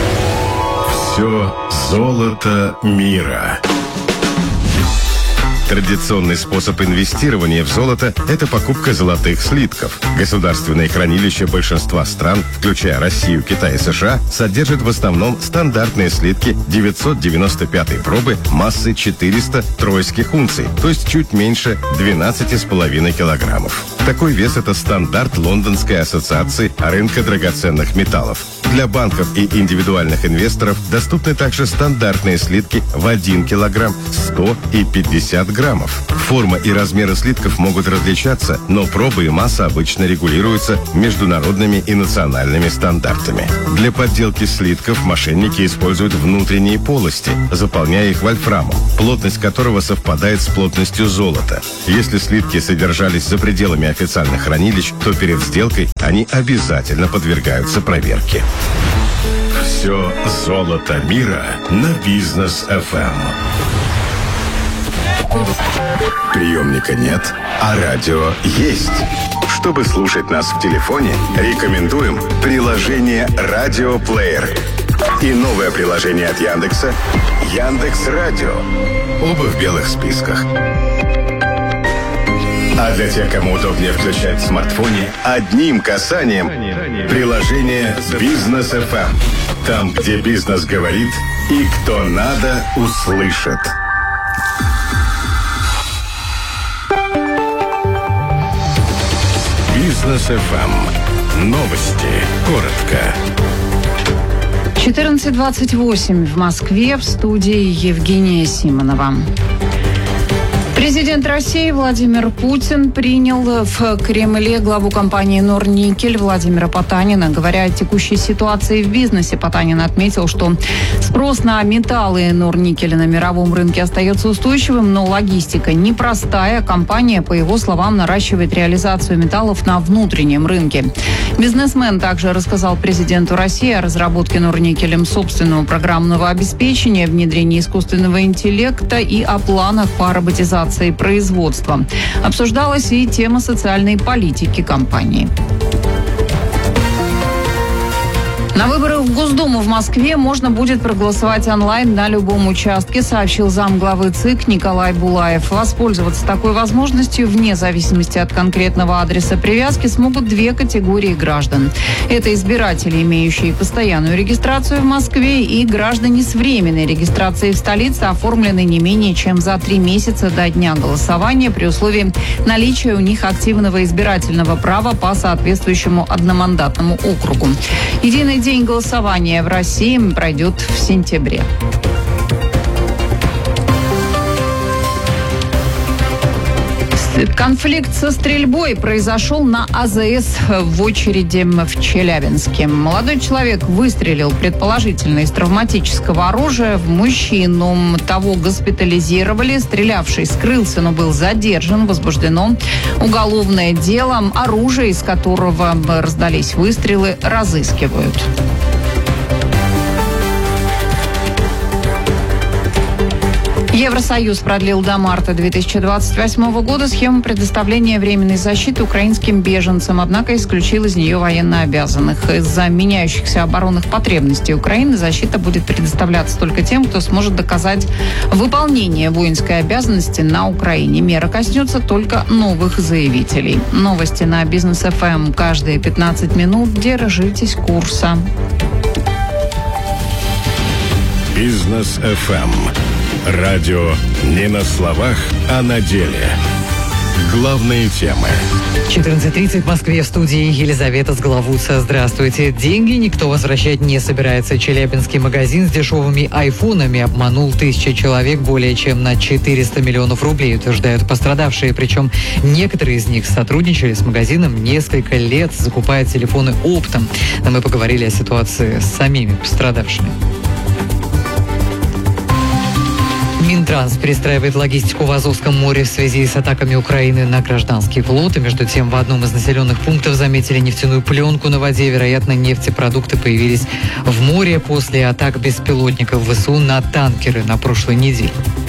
Все золото мира. Традиционный способ инвестирования в золото – это покупка золотых слитков. Государственные хранилища большинства стран, включая Россию, Китай и США, содержат в основном стандартные слитки девятьсот девяносто пятой пробы массой четыреста тройских унций, то есть чуть меньше двенадцати с половиной килограммов. Такой вес – это стандарт Лондонской ассоциации рынка драгоценных металлов. Для банков и индивидуальных инвесторов доступны также стандартные слитки в один килограмм, сто и пятьдесят граммов. Форма и размеры слитков могут различаться, но пробы и масса обычно регулируются международными и национальными стандартами. Для подделки слитков мошенники используют внутренние полости, заполняя их вольфрамом, плотность которого совпадает с плотностью золота. Если слитки содержались за пределами официальных хранилищ, то перед сделкой они обязательно подвергаются проверке. Все золото мира на Бизнес эф эм. Приемника нет, а радио есть. Чтобы слушать нас в телефоне, рекомендуем приложение «Радиоплеер» и новое приложение от Яндекса «Яндекс.Радио». Оба в белых списках. А для тех, кому удобнее включать в смартфоне, одним касанием приложение «Бизнес эф эм». Там, где бизнес говорит и кто надо, услышит. Бизнес эф эм. Новости. Коротко. четырнадцать двадцать восемь в Москве, в студии Евгения Симонова. Президент России Владимир Путин принял в Кремле главу компании «Норникель» Владимира Потанина. Говоря о текущей ситуации в бизнесе, Потанин отметил, что спрос на металлы Норникеля на мировом рынке остается устойчивым, но логистика непростая. Компания, по его словам, наращивает реализацию металлов на внутреннем рынке. Бизнесмен также рассказал президенту России о разработке Норникелем собственного программного обеспечения, внедрении искусственного интеллекта и о планах по роботизации производства. Обсуждалась и тема социальной политики компании. На выборы в Госдуму в Москве можно будет проголосовать онлайн на любом участке, сообщил замглавы ЦИК Николай Булаев. Воспользоваться такой возможностью вне зависимости от конкретного адреса привязки смогут две категории граждан. Это избиратели, имеющие постоянную регистрацию в Москве, и граждане с временной регистрацией в столице, оформленные не менее чем за три месяца до дня голосования, при условии наличия у них активного избирательного права по соответствующему одномандатному округу. Единый день голосования в России пройдет в сентябре. Конфликт со стрельбой произошел на а зэ эс в очереди в Челябинске. Молодой человек выстрелил, предположительно, из травматического оружия в мужчину. Того госпитализировали. Стрелявший скрылся, но был задержан. Возбуждено уголовное дело. Оружие, из которого раздались выстрелы, разыскивают. Евросоюз продлил до марта две тысячи двадцать восьмого года схему предоставления временной защиты украинским беженцам, однако исключил из нее военнообязанных. Из-за меняющихся оборонных потребностей Украины защита будет предоставляться только тем, кто сможет доказать выполнение воинской обязанности на Украине. Мера коснется только новых заявителей. Новости на Бизнес эф эм каждые пятнадцать минут. Держитесь курса. Бизнес эф эм. Радио не на словах, а на деле. Главные темы. четырнадцать тридцать в Москве, в студии Елизавета Сглавуца. Здравствуйте. Деньги никто возвращать не собирается. Челябинский магазин с дешевыми айфонами обманул тысячи человек более чем на четыреста миллионов рублей, утверждают пострадавшие. Причем некоторые из них сотрудничали с магазином несколько лет, закупая телефоны оптом. Но мы поговорили о ситуации с самими пострадавшими. Минтранс перестраивает логистику в Азовском море в связи с атаками Украины на гражданский флот. И между тем в одном из населенных пунктов заметили нефтяную пленку на воде. Вероятно, нефтепродукты появились в море после атак беспилотников вэ эс у на танкеры на прошлой неделе.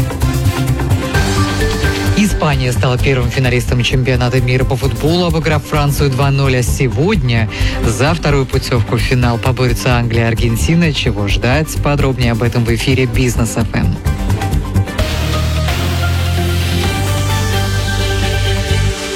Испания стала первым финалистом чемпионата мира по футболу, обыграв Францию два ноль. А сегодня за вторую путевку в финал поборются Англия и Аргентина. Чего ждать? Подробнее об этом в эфире Бизнес эф эм.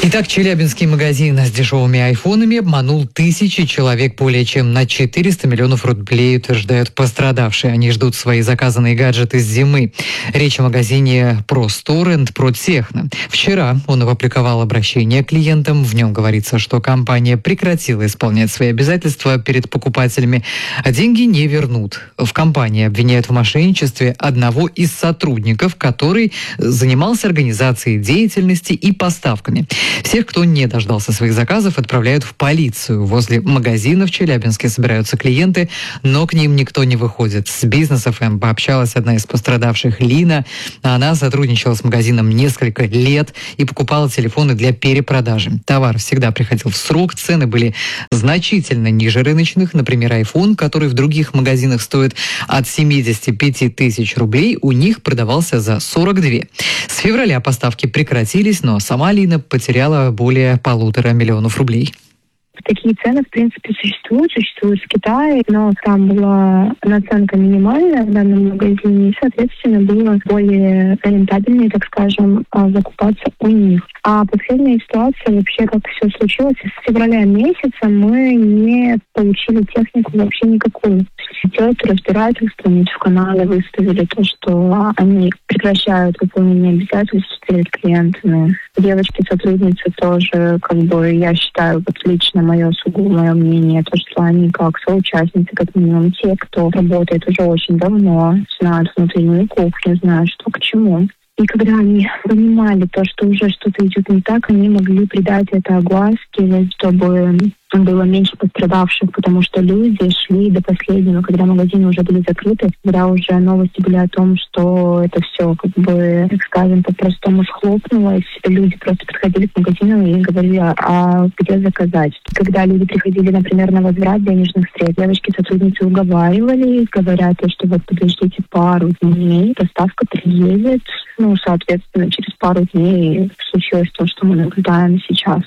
Итак, челябинский магазин с дешевыми айфонами обманул тысячи человек более чем на четыреста миллионов рублей, утверждают пострадавшие. Они ждут свои заказанные гаджеты с зимы. Речь о магазине ProStore and ProTechno. Вчера он опубликовал обращение к клиентам. В нем говорится, что компания прекратила исполнять свои обязательства перед покупателями, а деньги не вернут. В компании обвиняют в мошенничестве одного из сотрудников, который занимался организацией деятельности и поставками. Всех, кто не дождался своих заказов, отправляют в полицию. Возле магазина в Челябинске собираются клиенты, но к ним никто не выходит. С Бизнес эф эм пообщалась одна из пострадавших, Лина. Она сотрудничала с магазином несколько лет и покупала телефоны для перепродажи. Товар всегда приходил в срок, цены были значительно ниже рыночных. Например, iPhone, который в других магазинах стоит от семьдесят пять тысяч рублей, у них продавался за сорок два. С февраля поставки прекратились, но сама Лина потеряла более полутора миллионов рублей. Такие цены, в принципе, существуют, существуют в Китае, но там была наценка минимальная в данном магазине, и, соответственно, было более рентабельнее, так скажем, закупаться у них. А последняя ситуация, вообще, как все случилось, с февраля месяца мы не получили технику вообще никакую. Идет разбирательство, в канале выставили то, что они прекращают выполнение обязательств перед клиентами. Девочки-сотрудницы тоже, как бы, я считаю, вот лично мое сугубо мое мнение, то, что они как соучастницы, как минимум те, кто работает уже очень давно, знают внутреннюю кухню, знают, что к чему. И когда они понимали то, что уже что-то идет не так, они могли придать это огласке, чтобы было меньше пострадавших, потому что люди шли до последнего, когда магазины уже были закрыты, когда уже новости были о том, что это все, как бы, так скажем, по-простому схлопнулось. Люди просто приходили к магазину и говорили, а где заказать. Когда люди приходили, например, на возврат денежных средств, девочки-сотрудницы уговаривали, говорят, что вот подождите пару дней, доставка приедет. Ну, соответственно, через пару дней случилось то, что мы наблюдаем сейчас.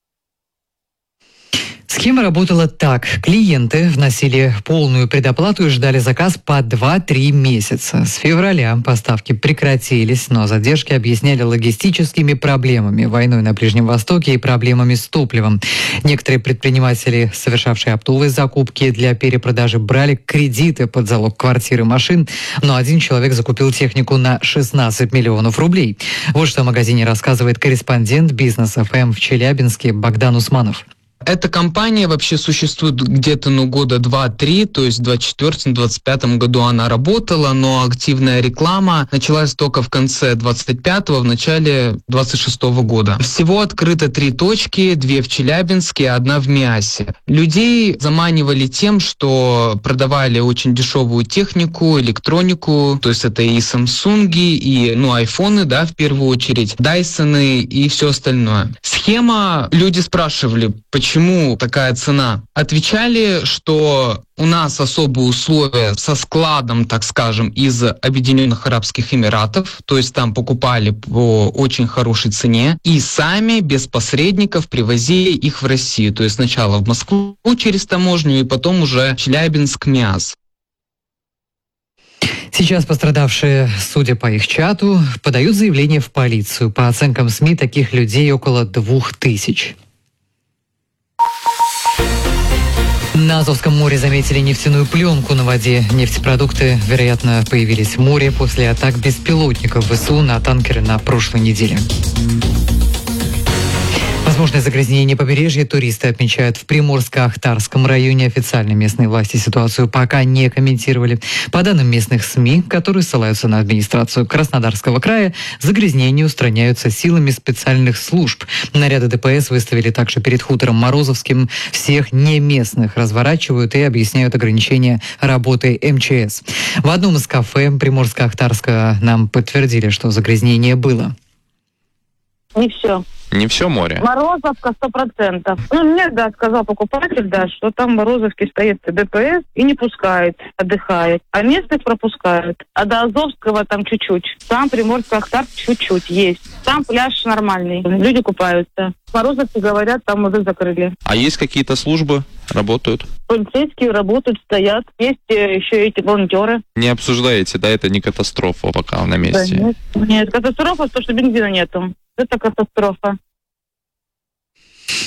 Схема работала так. Клиенты вносили полную предоплату и ждали заказ по два-три месяца. С февраля поставки прекратились, но задержки объясняли логистическими проблемами, войной на Ближнем Востоке и проблемами с топливом. Некоторые предприниматели, совершавшие оптовые закупки для перепродажи, брали кредиты под залог квартир и машин, но один человек закупил технику на шестнадцать миллионов рублей. Вот что о магазине рассказывает корреспондент Бизнес эф эм в Челябинске Богдан Усманов. Эта компания вообще существует где-то, ну, года два-три, то есть в двадцать четвёртом - двадцать пятом году она работала, но активная реклама началась только в конце двадцать пятого, в начале двадцать шестого года. Всего открыто три точки, две в Челябинске, одна в Миасе. Людей заманивали тем, что продавали очень дешевую технику, электронику, то есть это и Samsung, и, ну, айфоны, да, в первую очередь, Дайсоны и все остальное. Схема, люди спрашивали, почему такая цена? Отвечали, что у нас особые условия со складом, так скажем, из Объединенных Арабских Эмиратов, то есть там покупали по очень хорошей цене, и сами без посредников привозили их в Россию, то есть сначала в Москву через таможню, и потом уже Челябинск, МИАС. Сейчас пострадавшие, судя по их чату, подают заявление в полицию. По оценкам СМИ, таких людей около двух тысяч. На Азовском море заметили нефтяную пленку на воде. Нефтепродукты, вероятно, появились в море после атак беспилотников ВСУ на танкеры на прошлой неделе. Возможное загрязнение побережья туристы отмечают в Приморско-Ахтарском районе. Официально местные власти ситуацию пока не комментировали. По данным местных СМИ, которые ссылаются на администрацию Краснодарского края, загрязнения устраняются силами специальных служб. Наряды ДПС выставили также перед хутором Морозовским. Всех не местных разворачивают и объясняют ограничения работы эм че эс. В одном из кафе Приморско-Ахтарска нам подтвердили, что загрязнение было. Не все. Не все море? Морозовка сто процентов. Ну, мне, да, сказал покупатель, да, что там в Морозовке стоит ДПС и не пускает, отдыхает. А местных пропускают. А до Азовского там чуть-чуть. Там Приморско-Ахтарск чуть-чуть есть. Там пляж нормальный. Люди купаются. В Морозовке, говорят, там уже закрыли. А есть какие-то службы? Работают? Полицейские работают, стоят. Есть еще эти волонтеры. Не обсуждаете, да? Это не катастрофа пока на месте? Да, нет. Нет, катастрофа, то, что бензина нету. Это катастрофа.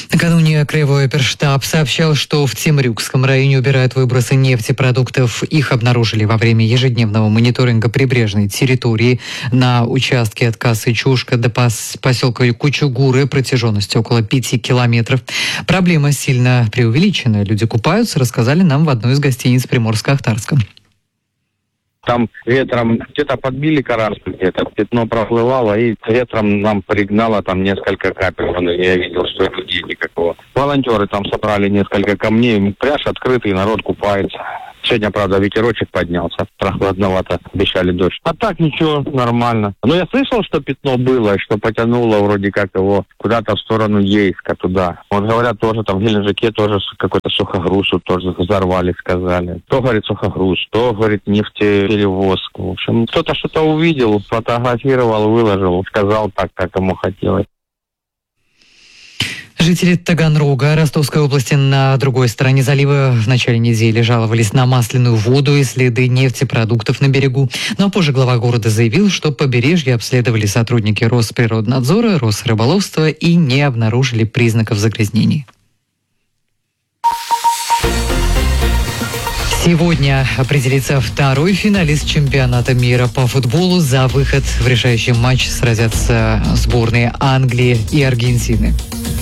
Накануне Краевой оперштаб сообщал, что в Темрюкском районе убирают выбросы нефтепродуктов. Их обнаружили во время ежедневного мониторинга прибрежной территории на участке от Касы Чушка до поселка Кучугуры протяженностью около пяти километров. Проблема сильно преувеличена. Люди купаются, рассказали нам в одной из гостиниц Приморско-Ахтарска. Там ветром где-то подбили караску, где-то пятно проплывало, и ветром нам пригнало там несколько капель. Я видел, что людей никакого. Волонтеры там собрали несколько камней, пляж открытый, народ купается. Сегодня, правда, ветерочек поднялся, прохладновато, обещали дождь. А так ничего, нормально. Но я слышал, что пятно было, что потянуло вроде как его куда-то в сторону Ейска, туда. Вот говорят, тоже там в Геленджике тоже какой-то сухогруз тоже взорвали, сказали. То, говорит, сухогруз, то, говорит, нефтеперевозка. В общем, кто-то что-то увидел, сфотографировал, выложил, сказал так, как ему хотелось. Жители Таганрога, Ростовской области, на другой стороне залива в начале недели жаловались на масляную воду и следы нефтепродуктов на берегу. Но позже глава города заявил, что побережье обследовали сотрудники Росприроднадзора, Росрыболовства и не обнаружили признаков загрязнений. Сегодня определится второй финалист чемпионата мира по футболу. За выход в решающий матч сразятся сборные Англии и Аргентины.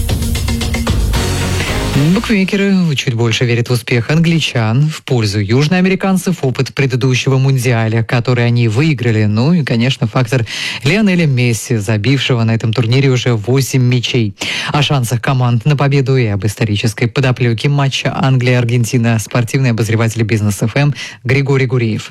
Букмекеры чуть больше верят в успех англичан в пользу южноамериканцев, опыт предыдущего мундиаля, который они выиграли. Ну и, конечно, фактор Лионеля Месси, забившего на этом турнире уже восемь мячей. О шансах команд на победу и об исторической подоплеке матча Англия-Аргентина спортивный обозреватель Бизнес эф эм Григорий Гуреев.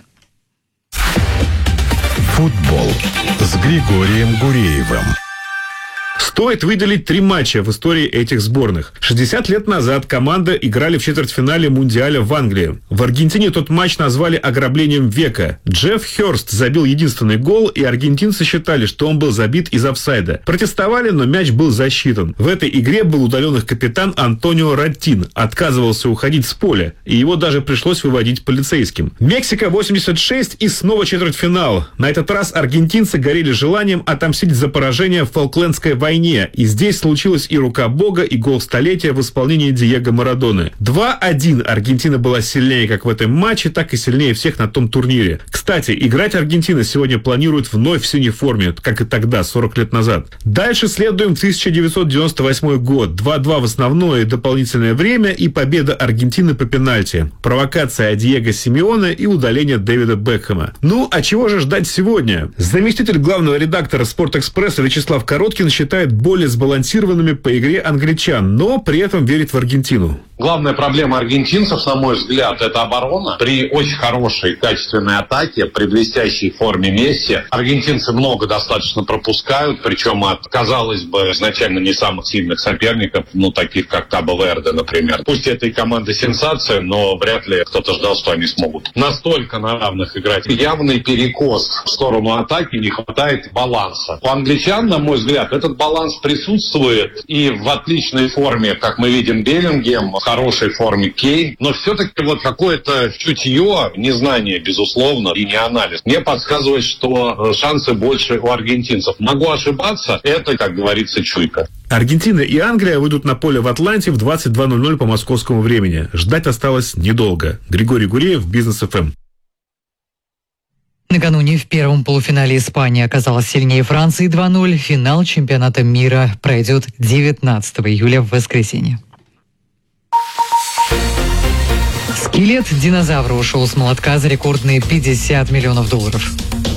Футбол с Григорием Гуреевым. Стоит выделить три матча в истории этих сборных. шестьдесят лет назад команды играли в четвертьфинале Мундиаля в Англии. В Аргентине тот матч назвали ограблением века. Джефф Хёрст забил единственный гол, и аргентинцы считали, что он был забит из офсайда. Протестовали, но мяч был засчитан. В этой игре был удален их капитан Антонио Раттин. Отказывался уходить с поля, и его даже пришлось выводить полицейским. Мексика восемьдесят шесть и снова четвертьфинал. На этот раз аргентинцы горели желанием отомстить за поражение в Фолклендской войне. войне. И здесь случилась и рука Бога, и гол столетия в исполнении Диего Марадоны. два один. Аргентина была сильнее как в этом матче, так и сильнее всех на том турнире. Кстати, играть Аргентина сегодня планирует вновь в синей форме, как и тогда, сорок лет назад. Дальше следуем в тысяча девятьсот девяносто восьмой год. два-два в основное и дополнительное время, и победа Аргентины по пенальти. Провокация от Диего Симеоне и удаление Дэвида Бекхэма. Ну, а чего же ждать сегодня? Заместитель главного редактора «Спортэкспресса» Вячеслав Короткин считает более сбалансированными по игре англичан, но при этом верит в Аргентину. Главная проблема аргентинцев, на мой взгляд, это оборона. При очень хорошей, качественной атаке, при блестящей форме Месси, аргентинцы много достаточно пропускают, причем от, казалось бы, изначально не самых сильных соперников, ну, таких как Кабо-Верде, например. Пусть это и команда сенсация, но вряд ли кто-то ждал, что они смогут настолько на равных играть. Явный перекос в сторону атаки, не хватает баланса. У англичан, на мой взгляд, этот баланс присутствует, и в отличной форме, как мы видим, Беллингем, в хорошей форме Кейн, но все-таки вот какое-то чутье, незнание, безусловно, и не анализ, мне подсказывает, что шансы больше у аргентинцев. Могу ошибаться, это, как говорится, чуйка. Аргентина и Англия выйдут на поле в Атланте в двадцать два ноль ноль по московскому времени. Ждать осталось недолго. Григорий Гуреев, Бизнес эф эм. Накануне в первом полуфинале Испания оказалась сильнее Франции два ноль. Финал чемпионата мира пройдет девятнадцатого июля в воскресенье. Скелет динозавра ушел с молотка за рекордные пятьдесят миллионов долларов.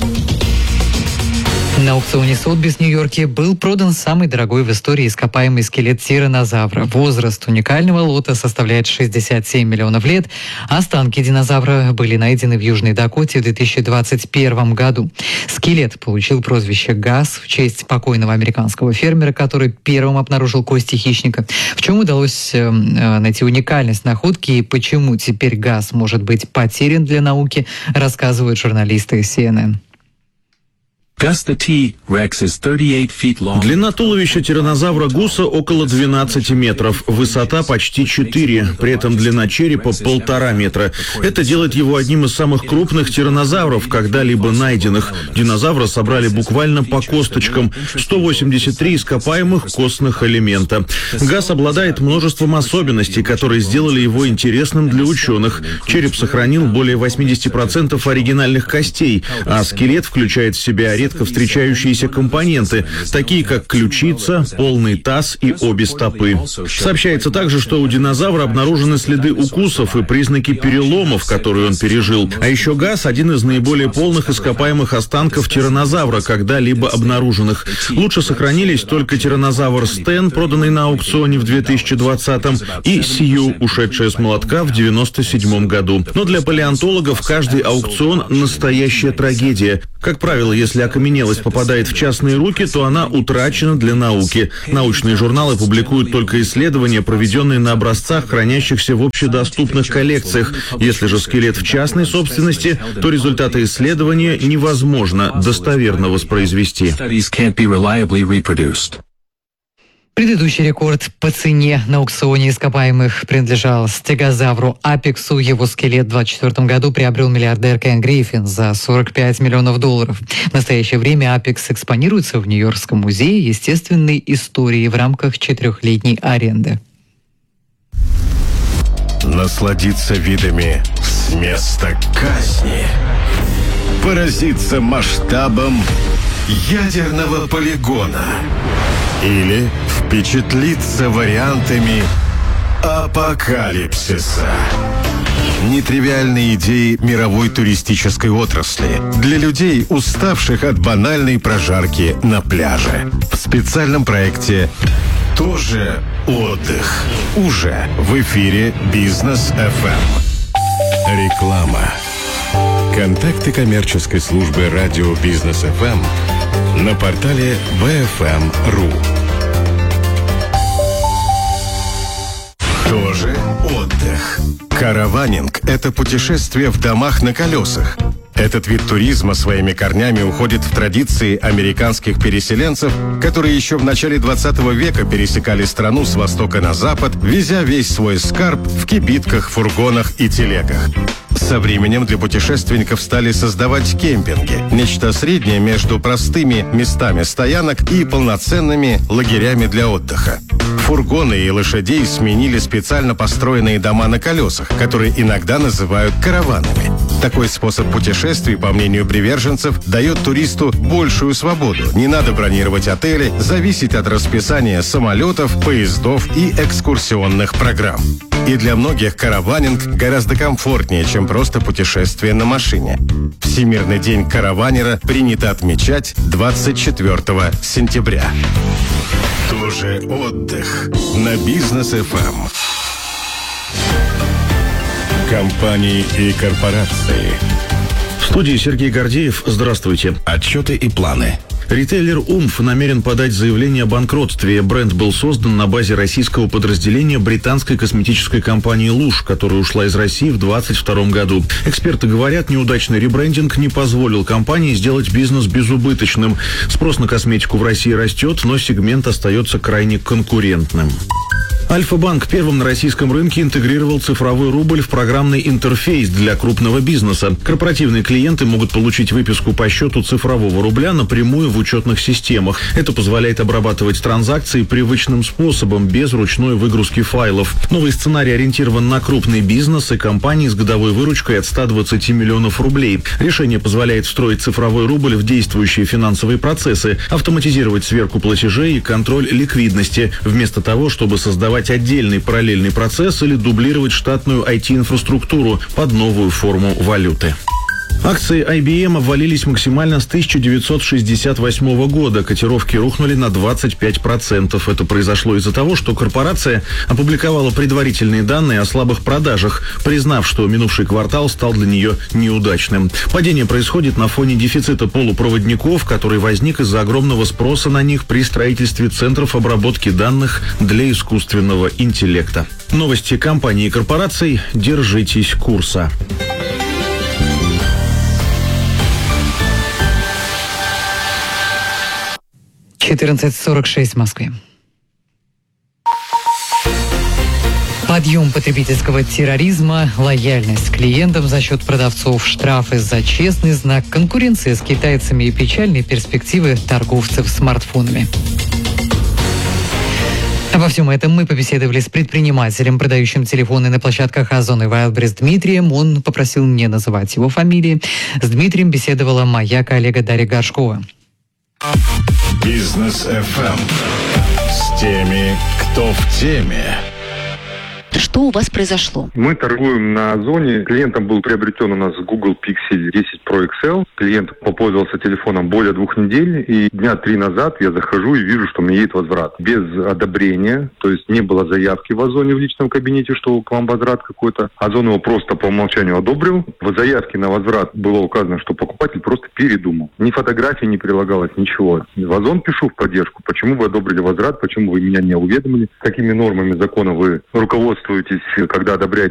На аукционе Сотбис в Нью-Йорке был продан самый дорогой в истории ископаемый скелет тираннозавра. Возраст уникального лота составляет шестьдесят семь миллионов лет. Останки динозавра были найдены в Южной Дакоте в две тысячи двадцать первом году. Скелет получил прозвище «Газ» в честь покойного американского фермера, который первым обнаружил кости хищника. В чем удалось э, найти уникальность находки и почему теперь Газ может быть потерян для науки, рассказывают журналисты си эн эн. Длина туловища тираннозавра Гуса около двенадцати метров, высота почти четыре, при этом длина черепа полтора метра. Это делает его одним из самых крупных тираннозавров, когда-либо найденных. Динозавра собрали буквально по косточкам, сто восемьдесят три ископаемых костных элемента. Гас обладает множеством особенностей, которые сделали его интересным для ученых. Череп сохранил более восемьдесят процентов оригинальных костей, а скелет включает в себя редко встречающиеся компоненты, такие как ключица, полный таз и обе стопы. Сообщается также, что у динозавра обнаружены следы укусов и признаки переломов, которые он пережил. А еще Гас – один из наиболее полных ископаемых останков тираннозавра, когда-либо обнаруженных. Лучше сохранились только тираннозавр Стэн, проданный на аукционе в две тысячи двадцатом, и Сью, ушедшая с молотка в девяносто седьмом году. Но для палеонтологов каждый аукцион – настоящая трагедия. Как правило, если окаменелость попадает в частные руки, то она утрачена для науки. Научные журналы публикуют только исследования, проведенные на образцах, хранящихся в общедоступных коллекциях. Если же скелет в частной собственности, то результаты исследования невозможно достоверно воспроизвести. Предыдущий рекорд по цене на аукционе ископаемых принадлежал стегозавру Апексу. Его скелет в двадцать четвёртом году приобрел миллиардер Кен Гриффин за сорок пять миллионов долларов. В настоящее время Апекс экспонируется в Нью-Йоркском музее естественной истории в рамках четырехлетней аренды. Насладиться видами с места казни. Поразиться масштабом ядерного полигона. Или впечатлиться вариантами апокалипсиса. Нетривиальные идеи мировой туристической отрасли для людей, уставших от банальной прожарки на пляже. В специальном проекте «Тоже отдых». Уже в эфире Бизнес эф эм. Реклама. Контакты коммерческой службы радио Бизнес эф эм на портале би эф эм точка ру. Тоже отдых. Караванинг – это путешествие в домах на колесах. Этот вид туризма своими корнями уходит в традиции американских переселенцев, которые еще в начале двадцатого века пересекали страну с востока на запад, везя весь свой скарб в кибитках, фургонах и телегах. Со временем для путешественников стали создавать кемпинги, нечто среднее между простыми местами стоянок и полноценными лагерями для отдыха. Фургоны и лошадей сменили специально построенные дома на колесах, которые иногда называют караванами. Такой способ путешествий, по мнению приверженцев, дает туристу большую свободу. Не надо бронировать отели, зависеть от расписания самолетов, поездов и экскурсионных программ. И для многих караванинг гораздо комфортнее, чем просто путешествие на машине. Всемирный день караванера принято отмечать двадцать четвёртого сентября. Тоже отдых на Бизнес эф эм. Компании и корпорации. В студии Сергей Гордеев. Здравствуйте. Отчеты и планы. Ритейлер «Умф» намерен подать заявление о банкротстве. Бренд был создан на базе российского подразделения британской косметической компании «Луж», которая ушла из России в двадцать втором году. Эксперты говорят, неудачный ребрендинг не позволил компании сделать бизнес безубыточным. Спрос на косметику в России растет, но сегмент остается крайне конкурентным. Альфа-банк первым на российском рынке интегрировал цифровой рубль в программный интерфейс для крупного бизнеса. Корпоративные клиенты могут получить выписку по счету цифрового рубля напрямую в учетных системах. Это позволяет обрабатывать транзакции привычным способом, без ручной выгрузки файлов. Новый сценарий ориентирован на крупный бизнес и компании с годовой выручкой от ста двадцати миллионов рублей. Решение позволяет встроить цифровой рубль в действующие финансовые процессы, автоматизировать сверку платежей и контроль ликвидности, вместо того, чтобы создавать отдельный параллельный процесс или дублировать штатную ай ти-инфраструктуру под новую форму валюты. Акции ай би эм обвалились максимально с тысяча девятьсот шестьдесят восьмого года. Котировки рухнули на двадцать пять процентов. Это произошло из-за того, что корпорация опубликовала предварительные данные о слабых продажах, признав, что минувший квартал стал для нее неудачным. Падение происходит на фоне дефицита полупроводников, который возник из-за огромного спроса на них при строительстве центров обработки данных для искусственного интеллекта. Новости компаний и корпораций. Держитесь курса. четырнадцать сорок шесть в Москве. Подъем потребительского терроризма, лояльность клиентам за счет продавцов, штрафы за честный знак, конкуренция с китайцами и печальные перспективы торговцев смартфонами. Обо всем этом мы побеседовали с предпринимателем, продающим телефоны на площадках Озон и Wildberries Дмитрием. Он попросил не называть его фамилии. С Дмитрием беседовала моя коллега Дарья Горшкова. Бизнес эф эм с теми, кто в теме. Что у вас произошло? Мы торгуем на Озоне. Клиентом был приобретен у нас Google Pixel десять Pro икс эл. Клиент попользовался телефоном более двух недель. И дня три назад я захожу и вижу, что мне едет возврат. Без одобрения. То есть не было заявки в Озоне в личном кабинете, что к вам возврат какой-то. Озон его просто по умолчанию одобрил. В заявке на возврат было указано, что покупатель просто передумал. Ни фотографии не прилагалось, ничего. В Озон пишу в поддержку. Почему вы одобрили возврат? Почему вы меня не уведомили? Какими нормами закона вы руководствуетесь, когда одобряете